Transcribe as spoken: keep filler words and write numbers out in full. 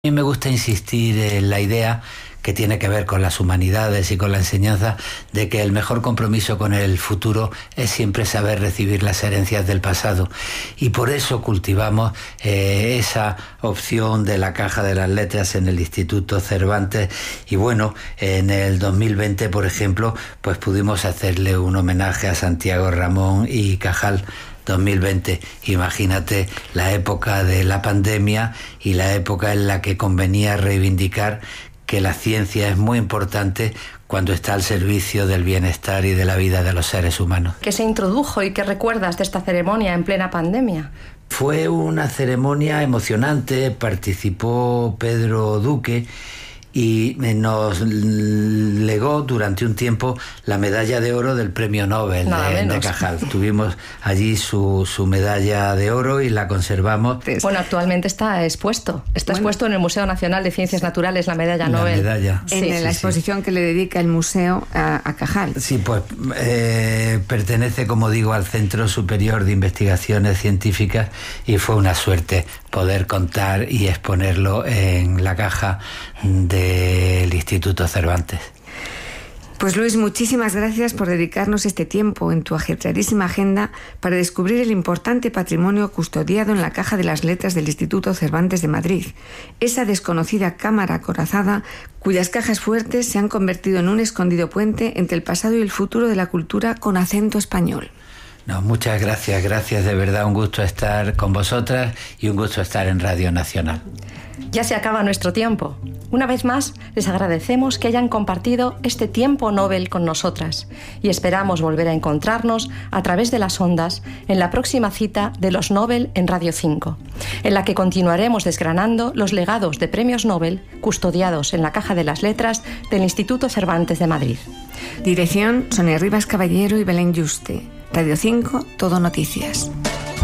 A mí me gusta insistir en la idea que tiene que ver con las humanidades y con la enseñanza de que el mejor compromiso con el futuro es siempre saber recibir las herencias del pasado, y por eso cultivamos eh, esa opción de la Caja de las Letras en el Instituto Cervantes. Y bueno, en el dos mil veinte, por ejemplo, pues pudimos hacerle un homenaje a Santiago Ramón y Cajal. dos mil veinte, imagínate la época de la pandemia y la época en la que convenía reivindicar que la ciencia es muy importante cuando está al servicio del bienestar y de la vida de los seres humanos. ¿Qué se introdujo y qué recuerdas de esta ceremonia en plena pandemia? Fue una ceremonia emocionante, participó Pedro Duque y nos legó durante un tiempo la medalla de oro del Premio Nobel de, de Cajal. Tuvimos allí su, su medalla de oro y la conservamos. Bueno, actualmente está expuesto. Está bueno, expuesto en el Museo Nacional de Ciencias Naturales la medalla la Nobel. Medalla. En sí, la sí, exposición sí. que le dedica el museo a, a Cajal. Sí, pues eh, pertenece, como digo, al Centro Superior de Investigaciones Científicas, y fue una suerte poder contar y exponerlo en la caja del Instituto Cervantes. Pues Luis, muchísimas gracias por dedicarnos este tiempo en tu ajetreadísima agenda para descubrir el importante patrimonio custodiado en la Caja de las Letras del Instituto Cervantes de Madrid, esa desconocida cámara acorazada cuyas cajas fuertes se han convertido en un escondido puente entre el pasado y el futuro de la cultura con acento español. No, muchas gracias, gracias, de verdad, un gusto estar con vosotras y un gusto estar en Radio Nacional. Ya se acaba nuestro tiempo. Una vez más, les agradecemos que hayan compartido este tiempo Nobel con nosotras y esperamos volver a encontrarnos a través de las ondas en la próxima cita de los Nobel en Radio cinco, en la que continuaremos desgranando los legados de premios Nobel custodiados en la Caja de las Letras del Instituto Cervantes de Madrid. Dirección: Sonia Rivas Caballero y Belén Yuste. Radio cinco, Todo Noticias.